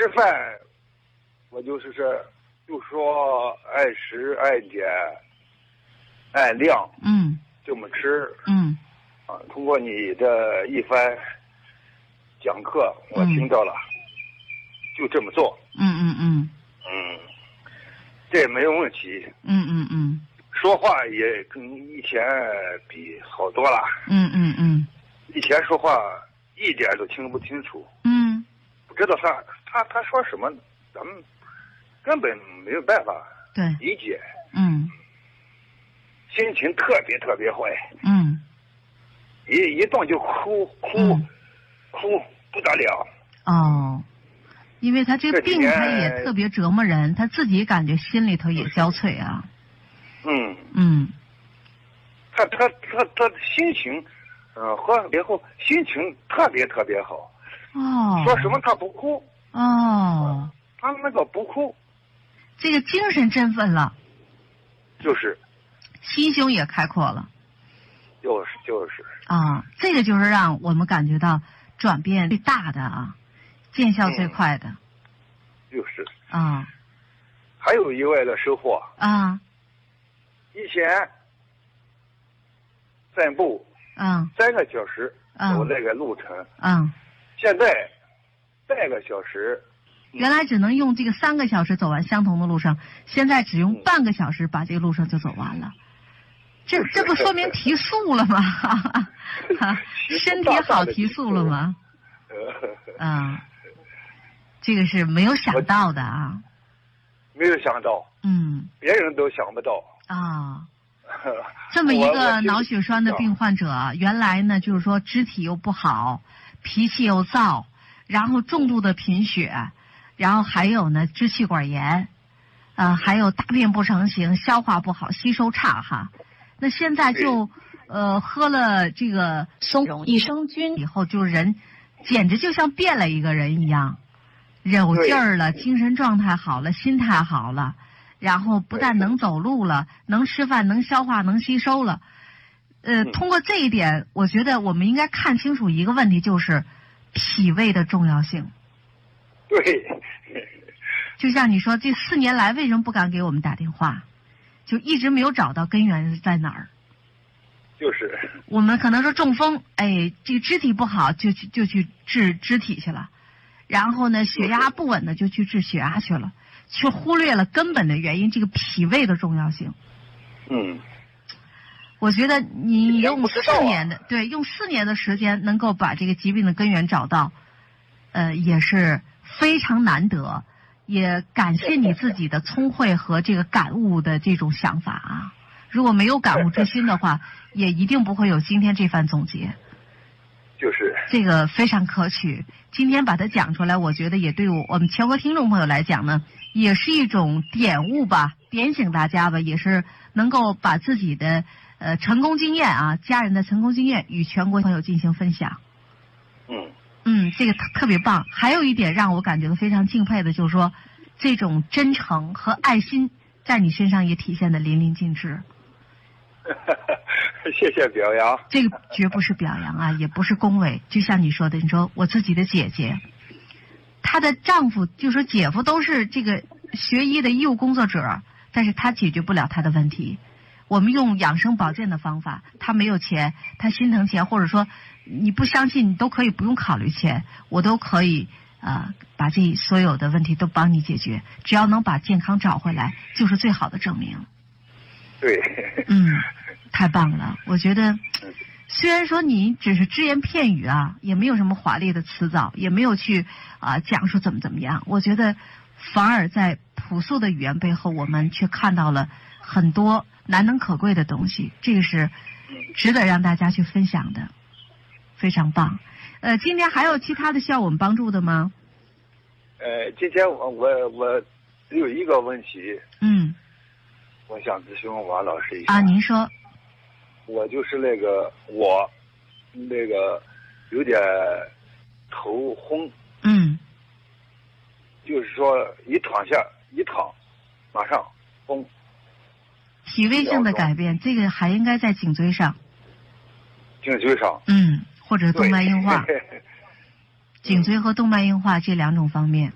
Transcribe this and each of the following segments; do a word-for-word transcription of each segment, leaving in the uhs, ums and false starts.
吃饭，我就是说，就说爱吃爱点爱量， 嗯， 这么吃， 嗯， 啊，通过你的一番讲课，我听到了，嗯、就这么做， 嗯嗯嗯， 嗯，这也没有问题， 嗯嗯嗯， 说话也跟以前比好多了， 嗯嗯嗯， 以前说话一点都听不清楚， 嗯， 不知道他他他说什么，咱们根本没有办法对理解， 嗯， 心情特别特别坏， 嗯， 一一动就哭哭、 嗯、 哭不得了。 哦，因为他这个病他也特别折磨人，他自己感觉心里头也焦脆啊。 嗯嗯， 他他他他心情，呃，喝了以后心情特别特别好。 哦， 说什么他不哭。 哦， 他那个不哭， 这个精神振奋了， 就是心胸也开阔了， 就是就是啊，这个就是让我们感觉到转变最大的啊，见效最快的， 嗯、就是啊。 还有意外的收获啊， 以前散步， 嗯， 三个小时走那个路程， 嗯， 现在半个小时。 原来只能用这个三个小时走完相同的路程，现在只用半个小时把这个路程就走完了。这这不说明提速了吗？身体好提速了吗？啊，这个是没有想到的啊。 没有想到。 嗯。 别人都想不到。 啊。这么一个脑血栓的病患者，原来呢就是说肢体又不好，脾气又躁，然后重度的贫血。然后还有呢，支气管炎，呃，还有大便不成形，消化不好，吸收差哈。那现在就呃喝了这个松茸益生菌以后，就人简直就像变了一个人一样，有劲儿了，精神状态好了，心态好了，然后不但能走路了，能吃饭，能消化，能吸收了。呃，通过这一点，我觉得我们应该看清楚一个问题，就是脾胃的重要性。 对， 就像你说，这四年来为什么不敢给我们打电话？就一直没有找到根源在哪儿。 就是我们可能说中风，哎，这个肢体不好就去就去治肢体去了，然后呢血压不稳的就去治血压去了，却忽略了根本的原因，这个脾胃的重要性。 嗯， 我觉得你用四年的、啊、对用四年的时间能够把这个疾病的根源找到，呃，也是非常难得，也感谢你自己的聪慧和这个感悟的这种想法啊！如果没有感悟之心的话，也一定不会有今天这番总结。 就是这个非常可取，今天把它讲出来，我觉得也对我我们全国听众朋友来讲呢，也是一种点悟吧，点醒大家吧，也是能够把自己的呃成功经验啊，家人的成功经验与全国朋友进行分享。 嗯。 嗯，这个特特别棒。还有一点让我感觉到非常敬佩的，就是说，这种真诚和爱心在你身上也体现得淋漓尽致。 谢谢表扬。 这个绝不是表扬啊，也不是恭维。就像你说的，你说我自己的姐姐，她的丈夫就说姐夫都是这个学医的医务工作者，但是他解决不了他的问题。我们用养生保健的方法，他没有钱，他心疼钱，或者说你不相信，你都可以不用考虑钱，我都可以啊、呃，把这所有的问题都帮你解决，只要能把健康找回来，就是最好的证明。 对， 嗯，太棒了！我觉得，虽然说你只是只言片语啊，也没有什么华丽的辞藻，也没有去啊、呃、讲述怎么怎么样，我觉得反而在朴素的语言背后，我们却看到了很多难能可贵的东西，这个是值得让大家去分享的，非常棒。呃，今天还有其他的需要我们帮助的吗？ 呃，今天我我我只有一个问题， 嗯， 我想咨询王老师一下。 啊，您说。 我就是那个我那个有点头昏， 嗯， 就是说一躺下一躺，马上昏。 体位性的改变，这个还应该在颈椎上。 颈椎上。 嗯，或者动脉硬化。颈椎和动脉硬化这两种方面。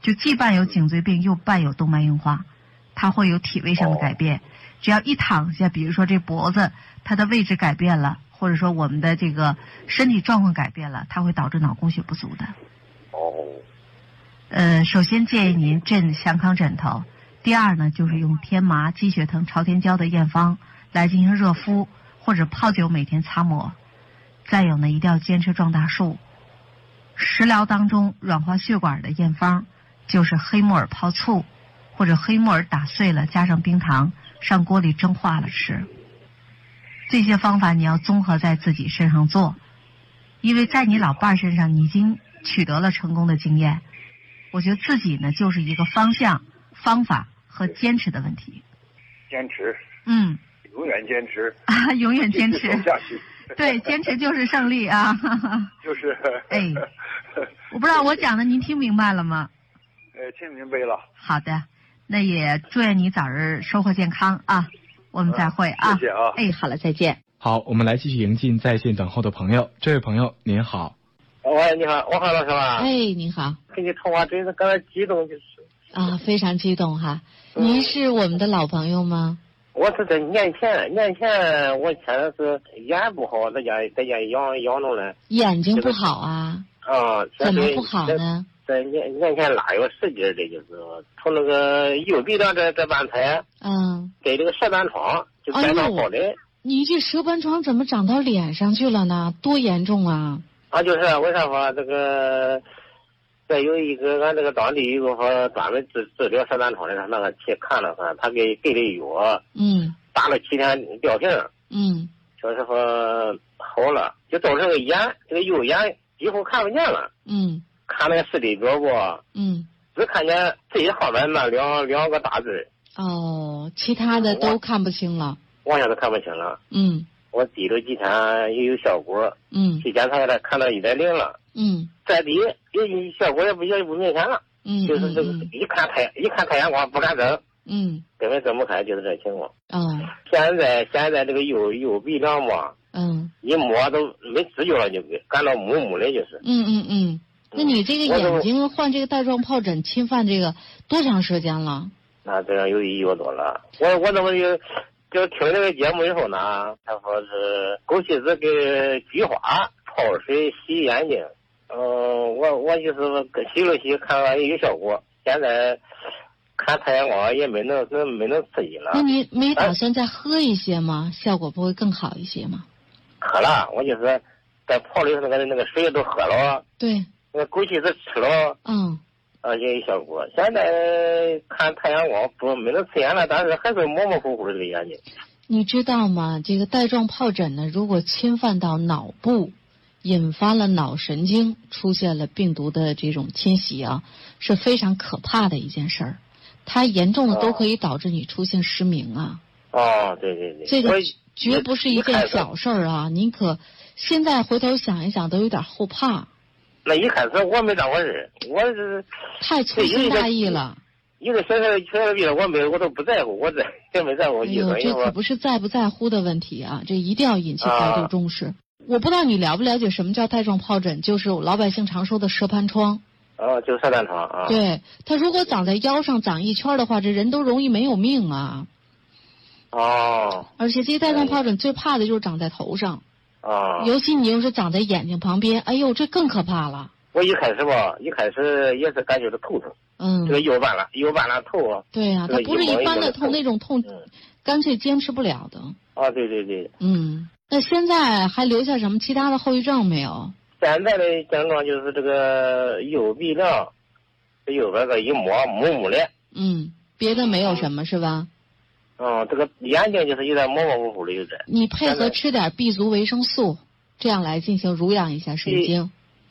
就既伴有颈椎病又伴有动脉硬化，它会有体位上的改变。只要一躺下，比如说这脖子它的位置改变了，或者说我们的这个身体状况改变了，它会导致脑供血不足的。 哦。 呃，首先建议您镇香康枕头，第二呢就是用天麻、鸡血藤、朝天椒的验方来进行热敷或者泡酒每天擦抹。再有呢，一定要坚持壮大树。食疗当中软化血管的验方就是黑木耳泡醋，或者黑木耳打碎了加上冰糖上锅里蒸化了吃。这些方法你要综合在自己身上做，因为在你老伴儿身上你已经取得了成功的经验。我觉得自己呢就是一个方向、方法和坚持的问题。 坚持。 嗯。 永远坚持。 啊，永远坚持。 下去。 对，坚持就是胜利啊！ 就是。 哎，我不知道我讲的您听明白了吗？ 呃，听明白了。 好的，那也祝愿你早日收获健康啊！我们再会啊！ 嗯、谢谢啊！ 哎，好了，再见。 好，我们来继续迎进在线等候的朋友。这位朋友您好。 喂，你好，我好，老师吧？ 哎，你好。 跟你通话真是刚才激动，就是。 啊，非常激动哈！嗯、您是我们的老朋友吗？ 我是在年前，年前我现在是眼不好，在家在家养养着了。 眼睛不好啊？ 啊， 怎么不好呢？ 在年年前腊月十几日的，就是从那个右鼻梁这这半侧， 嗯， 给这个舌瘢疮就感到好的。 你这舌瘢疮怎么长到脸上去了呢？多严重啊！ 啊，就是为啥说这个？再有一个，俺这个当地有个说专门治治疗舌瘢疮的，他那个去看了看，他给给的药， 嗯， 打了七天吊瓶， 嗯， 就是说好了，就造成个眼，这个右眼几乎看不见了， 嗯， 看那个视力表不， 嗯， 只看见最后面那两两个大字。 哦，其他的都看不清了， 往下都看不清了。 嗯， 我滴了几天也有效果， 嗯， 去检查下来看到一点零了， 嗯， 再滴也效果也不也不明显了， 嗯， 就是这个一看太一看太阳光不敢睁， 嗯， 根本睁不开，就是这情况。 哦， 现在现在这个右右鼻梁嘛， 嗯， 一摸都没知觉了，就感到木木的，就是。 嗯嗯嗯，那你这个眼睛患这个带状疱疹侵犯这个多长时间了？ 那这样有一月多了。我我怎么就就听这个节目以后呢？他说是枸杞子给菊花泡水洗眼睛。嗯、呃，我我就是洗了洗，看看也有效果。现在看太阳光也没能没没能刺激了。 那你没打算再喝一些吗？啊、效果不会更好一些吗？ 喝了，我就是在泡里那个那个水都喝了。 对。 那个枸杞子吃了。 嗯。 啊，也有效果。现在看太阳光不没能刺眼了，但是还是模模糊糊的这个眼睛。 你知道吗？这个带状疱疹呢，如果侵犯到脑部，引发了脑神经，出现了病毒的这种侵袭啊，是非常可怕的一件事儿。它严重的都可以导致你出现失明啊。 哦，对对对。 这个绝不是一件小事儿啊！您可现在回头想一想，都有点后怕。 那一开始我没当回事，我是太粗心大意了。 一个小小的小小病，我没我都不在乎，我在也没在乎。哎呦，这可不是在不在乎的问题啊，这一定要引起高度重视。啊、我不知道你了不了解什么叫带状疱疹，就是老百姓常说的舌盘疮。 哦，就舌疢疮啊。 对，它如果长在腰上长一圈的话，这人都容易没有命啊。 哦。 而且这带状疱疹最怕的就是长在头上。 啊， 尤其你又是长在眼睛旁边，哎呦，这更可怕了。 我一开始吧，一开始也是感觉到头疼， 嗯， 这个右半拉右半拉头啊。 对呀、啊，它不是一般的痛，那种痛， 嗯、 干脆坚持不了的。 啊，对对对。 嗯，那现在还留下什么其他的后遗症没有？ 现在的症状就是这个右鼻梁，这右边个一摸木木的。 嗯，别的没有什么是吧？ 嗯，这个眼睛就是有点模模糊糊的，有点。 你配合吃点 B 族维生素，这样来进行濡养一下神经。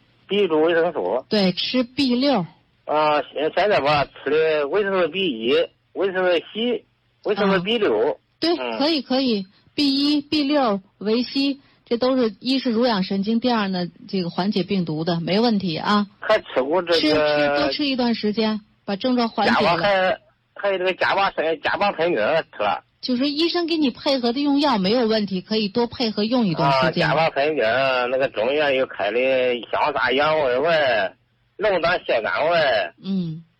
B 族维生素。对， 吃 B 六。 啊，现现在吧，吃的维生素 B 一、维生素 C、维生素 B 六。 对，嗯、可以可以 ，B 一、B 六、维 C， 这都是一是濡养神经，第二呢，这个缓解病毒的，没问题啊。 还吃过这个。 吃吃多吃一段时间，把症状缓解了。 还有这个甲靶参甲靶参元吃了， 就是医生给你配合的用药没有问题，可以多配合用一段时间。 啊，甲靶参元那个中医院又开的香砂养胃丸、龙胆泻肝丸。 嗯，